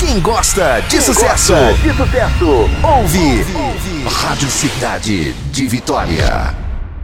Quem gosta de sucesso, ouve Rádio Cidade de Vitória.